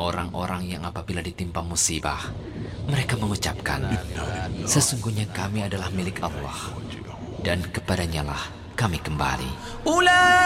orang-orang yang apabila ditimpa musibah, mereka mengucapkan, sesungguhnya kami adalah milik Allah, dan kepadanya lah kami kembali.